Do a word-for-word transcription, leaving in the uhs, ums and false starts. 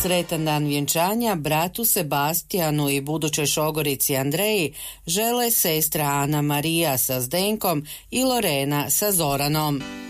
Sretan dan vjenčanja bratu Sebastijanu i budućoj šogorici Andreji žele sestra Ana Marija sa Zdenkom i Lorena sa Zoranom.